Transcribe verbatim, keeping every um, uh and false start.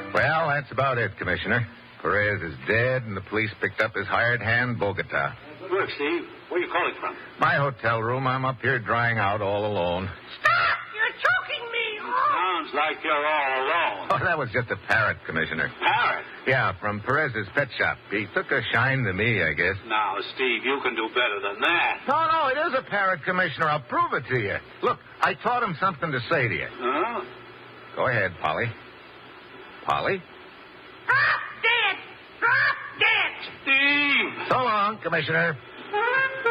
Well, that's about it, Commissioner. Perez is dead, and the police picked up his hired hand, Bogota. Look, Steve, where are you calling from? My hotel room. I'm up here drying out all alone. Stop! You're choking me! Oh. Sounds like you're all alone. Oh, that was just a parrot, Commissioner. Parrot? Yeah, from Perez's pet shop. He took a shine to me, I guess. Now, Steve, you can do better than that. No, no, it is a parrot, Commissioner. I'll prove it to you. Look, I taught him something to say to you. Huh? Go ahead, Polly. Polly? Drop dead! Drop dead! Steve! So long, Commissioner.